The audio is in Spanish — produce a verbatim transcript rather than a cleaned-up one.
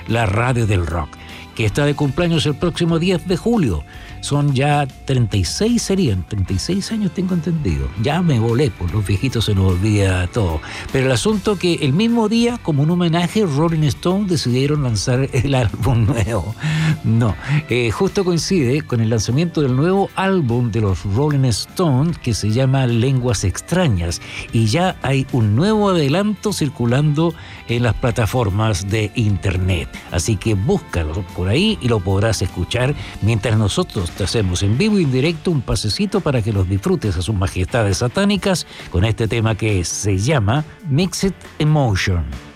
la radio del rock, que está de cumpleaños el próximo diez de julio. Son ya treinta y seis, serían treinta y seis años, tengo entendido. Ya me volé, pues los viejitos se nos olvida todo. Pero el asunto que el mismo día, como un homenaje, Rolling Stone decidieron lanzar el álbum nuevo. No, eh, justo coincide con el lanzamiento del nuevo álbum de los Rolling Stones, que se llama Lenguas Extrañas, y ya hay un nuevo adelanto circulando en las plataformas de internet. Así que búscalo por ahí y lo podrás escuchar mientras nosotros te hacemos en vivo y en directo un pasecito para que los disfrutes a sus majestades satánicas con este tema que se llama Mixed Emotion.